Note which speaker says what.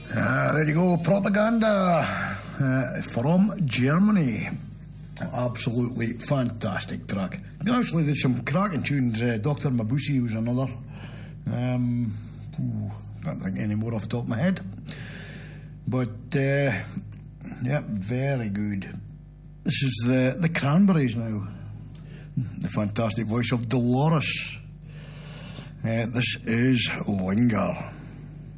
Speaker 1: There you go, Propaganda from Germany. Absolutely fantastic track. Actually, there's some cracking tunes. Dr. Mabusi was another. Can't think any more off the top of my head. But, yeah, very good. This is the Cranberries now. The fantastic voice of Dolores. This is Linger.